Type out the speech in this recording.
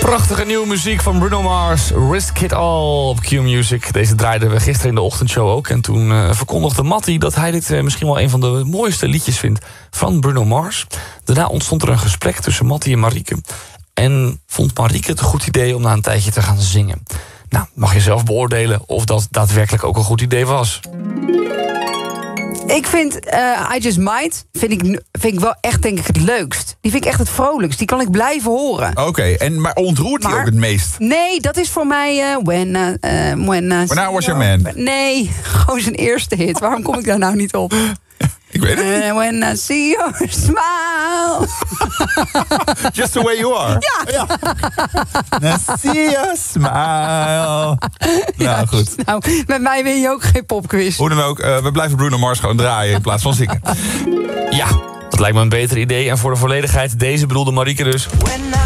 Prachtige nieuwe muziek van Bruno Mars. Risk It All op Q-Music. Deze draaiden we gisteren in de ochtendshow ook. En toen verkondigde Mattie dat hij dit misschien wel een van de mooiste liedjes vindt van Bruno Mars. Daarna ontstond er een gesprek tussen Mattie en Marieke. En vond Marieke het een goed idee om na een tijdje te gaan zingen. Nou, mag je zelf beoordelen of dat daadwerkelijk ook een goed idee was. Ik vind I Just Might vind ik wel echt, denk ik, het leukst. Die vind ik echt het vrolijkst. Die kan ik blijven horen. Oké, maar ontroert die ook het meest? Nee, dat is voor mij When I Was Your Man. Nee, gewoon zijn eerste hit. Waarom kom ik daar nou niet op? Ik weet het niet. When I see your smile. Just the way you are. Ja. I see your smile. Nou, goed. Nou, met mij win je ook geen popquiz. Hoe dan ook, we blijven Bruno Mars gewoon draaien in plaats van zingen. Ja, dat lijkt me een beter idee. En voor de volledigheid, deze bedoelde Marieke dus.